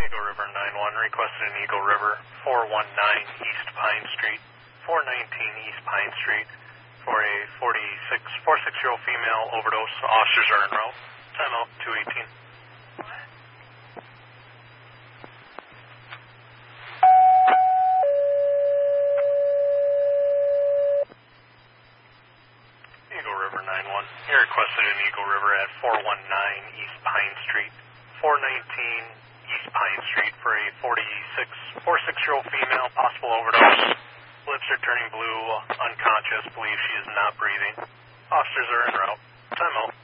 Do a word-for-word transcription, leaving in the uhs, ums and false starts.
Eagle River nine one, requested in Eagle River, four one nine East Pine Street, four nineteen East Pine Street, for a forty-six, forty-six-year-old female overdose. Officers are en route. Time out, two eighteen. Eagle River nine one, you're requested in Eagle River at four one nine East Pine Street, four nineteen East Pine Street for a forty-six, forty-six-year-old female, possible overdose. Lips are turning blue, unconscious, believe she is not breathing. Officers are en route. Time out.